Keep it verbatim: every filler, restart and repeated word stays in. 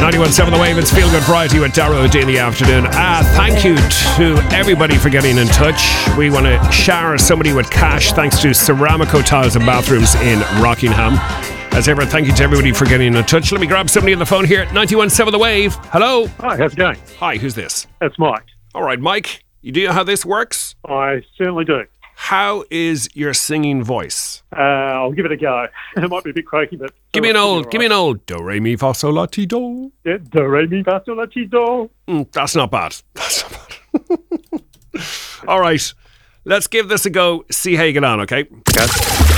ninety-one point seven The Wave, it's Feel Good Variety with Darrow Daily Afternoon. Ah, thank you to everybody for getting in touch. We want to shower somebody with cash thanks to Ceramico Tiles and Bathrooms in Rockingham. As ever, thank you to everybody for getting in touch. Let me grab somebody on the phone here. ninety-one point seven The Wave. Hello. Hi, how's it going? Hi, who's this? That's Mike. All right, Mike, you do know how this works? I certainly do. How is your singing voice? Uh, I'll give it a go. It might be a bit croaky, but... Give me an old, give me an old do, re, mi, fa, sol, la, ti, do. Yeah, do, re, mi, fa, sol, la, ti, do. Mm, that's not bad. That's not bad. All right, let's give this a go. See how you get on, okay? Okay.